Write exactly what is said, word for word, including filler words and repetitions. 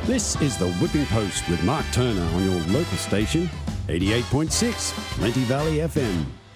This is the Whipping Post with Mark Turner on your local station, eighty-eight point six Plenty Valley F M.